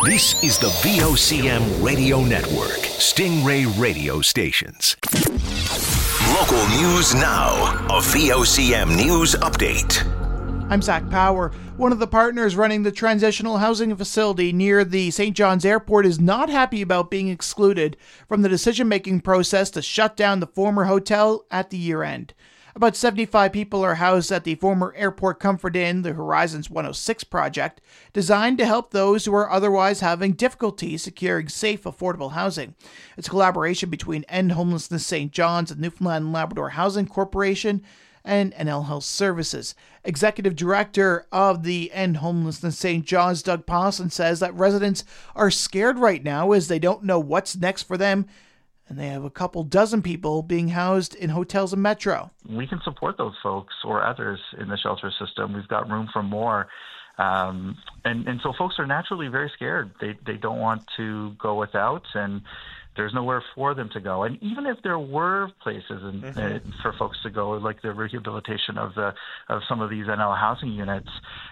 This is the VOCM Radio Network, Stingray Radio Stations. Local news now, a VOCM news update. I'm Zach Power. One of the partners running the transitional housing facility near the St. John's Airport is not happy about being excluded from the decision-making process to shut down the former hotel at the year-end. About 75 people are housed at the former Airport Comfort Inn, the Horizons 106 project, designed to help those who are otherwise having difficulty securing safe, affordable housing. It's a collaboration between End Homelessness St. John's and Newfoundland and Labrador Housing Corporation and NL Health Services. Executive Director of the End Homelessness St. John's, Doug Pawson, says that residents are scared right now as they don't know what's next for them, and they have a couple dozen people being housed in hotels in Metro. We can support those folks or others in the shelter system. We've got room for more. And so folks are naturally very scared. They don't want to go without, and there's nowhere for them to go. And even if there were places for folks to go, like the rehabilitation of some of these NL housing units,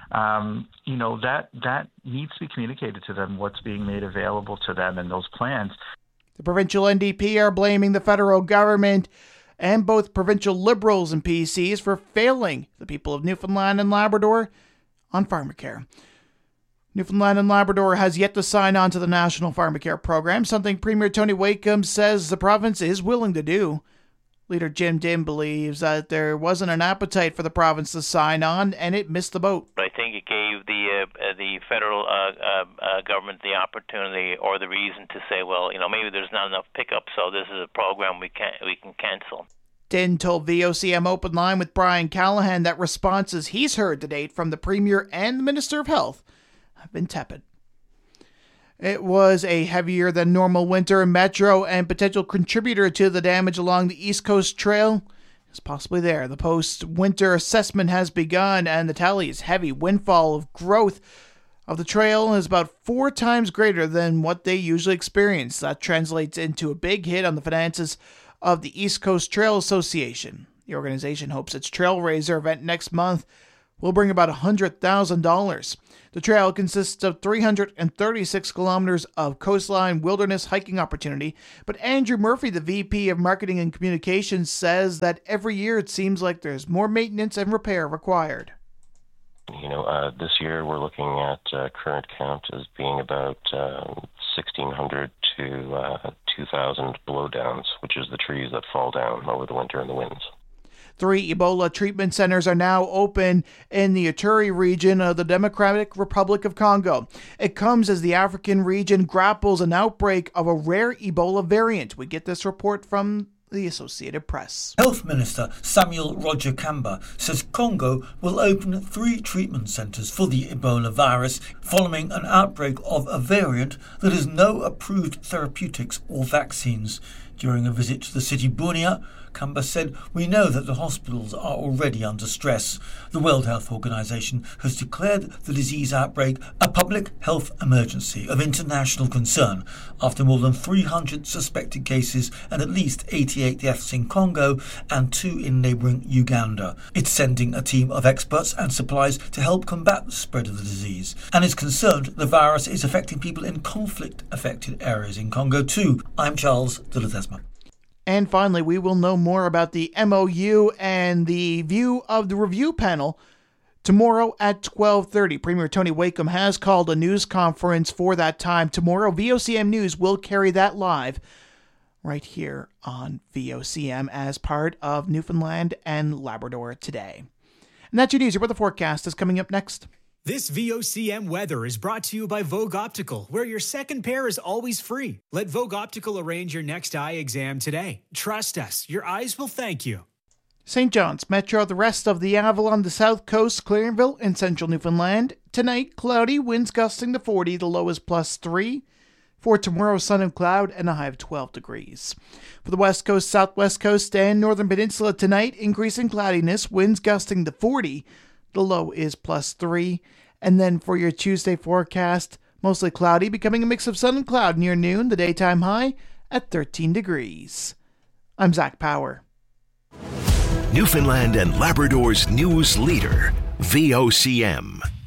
that needs to be communicated to them, what's being made available to them in those plans. The provincial NDP are blaming the federal government and both provincial Liberals and PCs for failing the people of Newfoundland and Labrador on pharmacare. Newfoundland and Labrador has yet to sign on to the National Pharmacare Program, something Premier Tony Wakeham says the province is willing to do. Leader Jim Dim believes that there wasn't an appetite for the province to sign on, and it missed the boat. I think it gave the federal government the opportunity or the reason to say, well, maybe there's not enough pickup, so this is a program we can cancel. Din told VOCM Open Line with Brian Callahan that responses he's heard to date from the Premier and the Minister of Health have been tepid. It was a heavier than normal winter in Metro, and potential contributor to the damage along the East Coast Trail is possibly there. The post-winter assessment has begun, and the tally is heavy. Windfall of growth of the trail is about 4 times greater than what they usually experience. That translates into a big hit on the finances of the East Coast Trail Association. The organization hopes its Trailraiser event next month will bring about $100,000. The trail consists of 336 kilometers of coastline wilderness hiking opportunity, but Andrew Murphy, the VP of Marketing and Communications, says that every year it seems like there's more maintenance and repair required. This year we're looking at current count as being about 1,600 to 2,000 blowdowns, which is the trees that fall down over the winter and the winds. 3 Ebola treatment centers are now open in the Ituri region of the Democratic Republic of Congo. It comes as the African region grapples an outbreak of a rare Ebola variant. We get this report from the Associated Press. Health Minister Samuel Roger Kamba says Congo will open 3 treatment centres for the Ebola virus following an outbreak of a variant that has no approved therapeutics or vaccines. During a visit to the city Bunia, Kamba said, "We know that the hospitals are already under stress. The World Health Organization has declared the disease outbreak a public health emergency of international concern after more than 300 suspected cases and at least 88 deaths in Congo and 2 in neighbouring Uganda. It's sending a team of experts and supplies to help combat the spread of the disease and is concerned the virus is affecting people in conflict-affected areas in Congo too." I'm Charles de Ledesma. And finally, we will know more about the MOU and the view of the review panel tomorrow at 12:30. Premier Tony Wakeham has called a news conference for that time. Tomorrow, VOCM News will carry that live right here on VOCM as part of Newfoundland and Labrador Today. And that's your news. Your weather forecast is coming up next. This VOCM weather is brought to you by Vogue Optical, where your second pair is always free. Let Vogue Optical arrange your next eye exam today. Trust us, your eyes will thank you. St. John's, Metro, the rest of the Avalon, the South Coast, Clarenville, and Central Newfoundland. Tonight, cloudy, winds gusting to 40, the low is +3. For tomorrow, sun and cloud, and a high of 12 degrees. For the West Coast, Southwest Coast, and Northern Peninsula tonight, increasing cloudiness, winds gusting to 40, the low is +3. And then for your Tuesday forecast, mostly cloudy, becoming a mix of sun and cloud near noon, the daytime high at 13 degrees. I'm Zach Power. Newfoundland and Labrador's news leader, VOCM.